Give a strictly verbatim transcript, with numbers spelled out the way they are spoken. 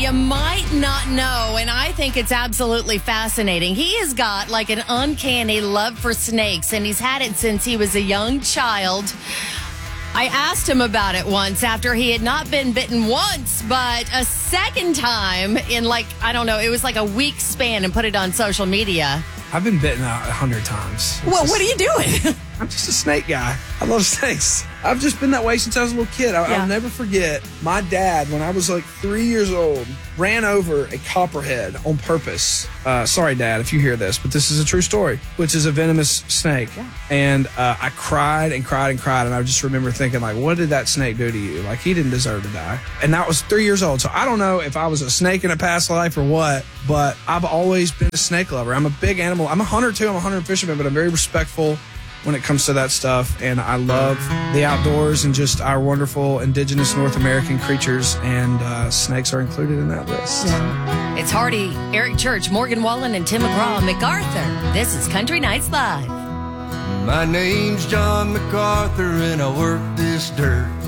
you might not know, and I think it's absolutely fascinating. He has got like an uncanny love for snakes, and he's had it since he was a young child. I asked him about it once after he had not been bitten once, but a second time in like, I don't know, it was like a week span, and put it on social media. I've been bitten out a hundred times. Well, just, what are you doing? I'm just a snake guy. I love snakes. I've just been that way since I was a little kid. I, yeah. I'll never forget my dad, when I was like three years old, ran over a copperhead on purpose. Uh, sorry, Dad, if you hear this, but this is a true story, which is a venomous snake. Yeah. And uh, I cried and cried and cried. And I just remember thinking, like, what did that snake do to you? Like, he didn't deserve to die. And that was three years old. So I don't know if I was a snake in a past life or what, but I've always been a snake lover. I'm a big animal. I'm a hunter, too. I'm a hunter and fisherman, but I'm very respectful when it comes to that stuff, and I love the outdoors and just our wonderful indigenous North American creatures, and uh, snakes are included in that list. Yeah. It's Hardy, Eric Church, Morgan Wallen, and Tim McGraw, MacArthur. This is Country Nights Live. My name's John MacArthur, and I work this dirt.